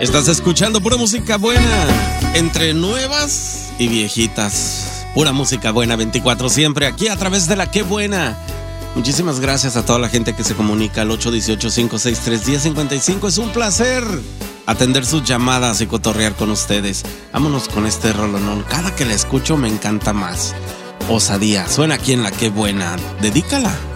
Estás escuchando pura música buena, entre nuevas y viejitas. Pura música buena 24 siempre, aquí a través de la Qué Buena. Muchísimas gracias a toda la gente que se comunica al 818-563-1055. Es un placer atender sus llamadas y cotorrear con ustedes. Vámonos con este rolonón. Cada que la escucho me encanta más. Osadía, suena aquí en la Qué Buena. Dedícala.